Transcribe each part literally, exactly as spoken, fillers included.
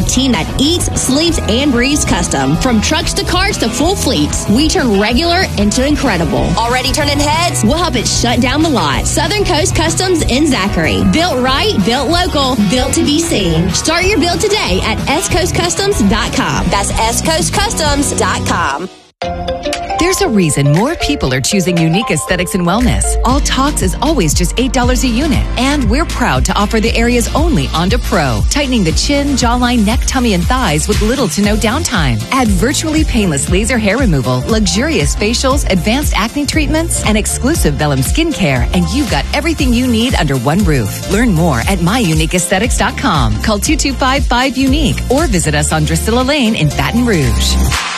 team that eats, sleeps, and breathes custom. From trucks to cars to full fleets, we turn regular into incredible. Already turning heads? We'll help it shut down the lot. Southern Coast Customs in Zachary. Built right, built local, built to be seen. Start your build today at s coast customs dot com. That's s coast customs dot com. There's a reason more people are choosing Unique Aesthetics and Wellness. All Tox is always just eight dollars a unit. And we're proud to offer the area's only Onda Pro, tightening the chin, jawline, neck, tummy, and thighs with little to no downtime. Add virtually painless laser hair removal, luxurious facials, advanced acne treatments, and exclusive Vellum skincare, and you've got everything you need under one roof. Learn more at my unique aesthetics dot com. Call two two five five unique or visit us on Drusilla Lane in Baton Rouge.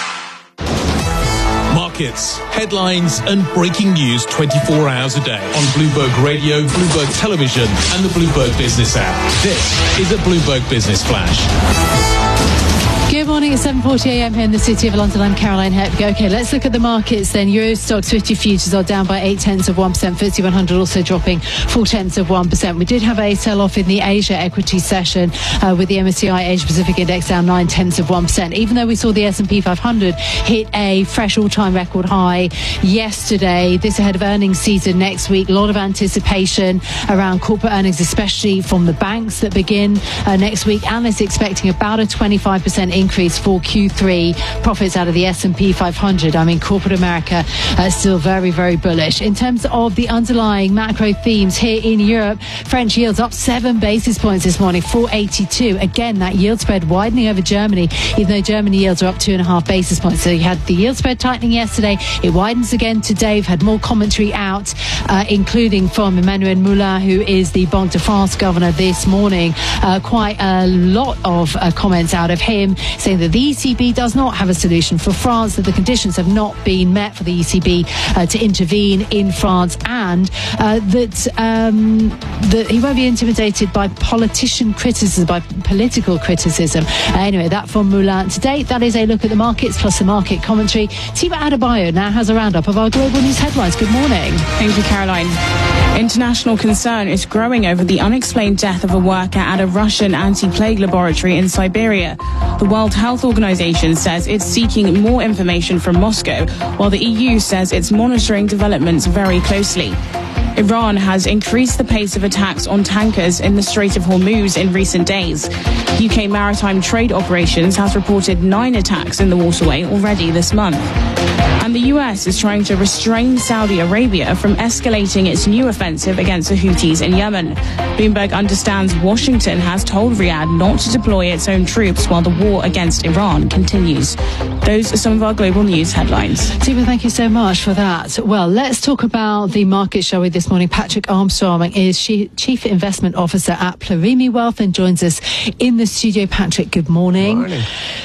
Markets, headlines, and breaking news twenty-four hours a day on Bloomberg Radio, Bloomberg Television, and the Bloomberg Business app. This is a Bloomberg Business Flash. Good morning, it's seven forty a m here in the city of London. I'm Caroline Hepburn. Okay, let's look at the markets then. Euro Stoxx fifty futures are down by eight tenths of one percent. F T S E one hundred also dropping four tenths of one percent. We did have a sell-off in the Asia equity session uh, with the M S C I Asia Pacific Index down nine tenths of one percent. Even though we saw the S and P five hundred hit a fresh all-time record high yesterday, this ahead of earnings season next week. A lot of anticipation around corporate earnings, especially from the banks that begin uh, next week. Analysts expecting about a twenty-five percent increase for Q three profits out of the S and P five hundred. I mean, corporate America uh, still very, very bullish. In terms of the underlying macro themes here in Europe, French yields up seven basis points this morning, four eighty-two. Again, that yield spread widening over Germany, even though Germany yields are up two and a half basis points. So you had the yield spread tightening yesterday. It widens again today. We've had more commentary out, uh, including from Emmanuel Moulin, who is the Banque de France governor this morning. Uh, quite a lot of uh, comments out of him, saying that the E C B does not have a solution for France, that the conditions have not been met for the E C B uh, to intervene in France, and uh, that, um, that he won't be intimidated by politician criticism, by political criticism. Uh, anyway, that from Moulin today. That is a look at the markets plus the market commentary. Tima Adebayo now has a roundup of our global news headlines. Good morning. Thank you, Caroline. International concern is growing over the unexplained death of a worker at a Russian anti-plague laboratory in Siberia. The World Health Organization says it's seeking more information from Moscow, while the E U says it's monitoring developments very closely. Iran has increased the pace of attacks on tankers in the Strait of Hormuz in recent days. U K Maritime Trade Operations has reported nine attacks in the waterway already this month. And the U S is trying to restrain Saudi Arabia from escalating its new offensive against the Houthis in Yemen. Bloomberg understands Washington has told Riyadh not to deploy its own troops while the war against Iran continues. Those are some of our global news headlines. Tima, thank you so much for that. Well, let's talk about the market, shall we, this morning. Patrick Armstrong is Chief Investment Officer at Plurimi Wealth and joins us in the studio. Patrick, good morning. Morning.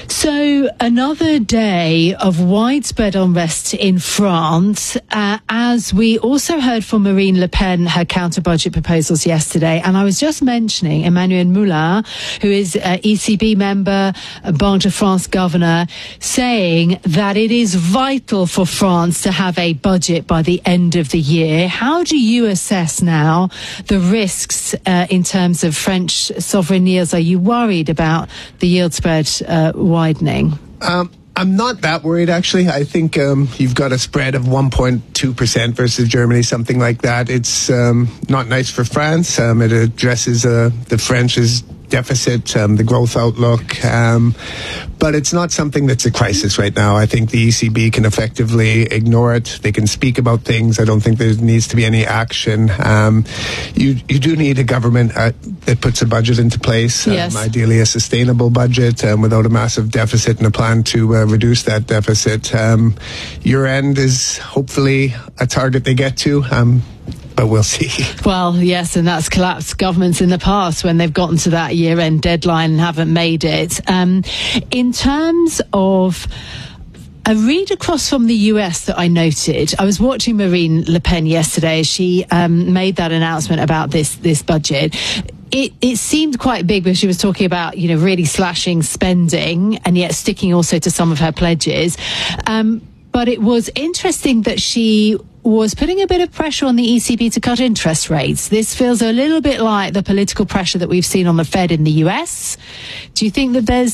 So, another day of widespread unrest in France, uh, as we also heard from Marine Le Pen, her counter-budget proposals yesterday. And I was just mentioning Emmanuel Moulin, who is an E C B member, a Banque de France governor, saying that it is vital for France to have a budget by the end of the year. How do you assess now the risks uh, in terms of French sovereign yields? Are you worried about the yield spread uh, widening? Um, I'm not that worried, actually. I think um, you've got a spread of one point two percent versus Germany, something like that. It's um, not nice for France. Um, it addresses uh, the French's deficit, um, the growth outlook, um, but it's not something that's a crisis right now. I think the E C B can effectively ignore it. They can speak about things. I don't think there needs to be any action. Um, you you do need a government uh, that puts a budget into place, um, yes. ideally a sustainable budget um, without a massive deficit and a plan to uh, reduce that deficit. Um, year end is hopefully a target they get to. Um, But we'll see. Well, yes, and that's collapsed governments in the past when they've gotten to that year-end deadline and haven't made it. Um, in terms of a read across from the U S that I noted, I was watching Marine Le Pen yesterday. She um, made that announcement about this this budget. It, it seemed quite big, because she was talking about, you know, really slashing spending and yet sticking also to some of her pledges. Um, but it was interesting that she was putting a bit of pressure on the E C B to cut interest rates. This feels a little bit like the political pressure that we've seen on the Fed in the U S. Do you think that there's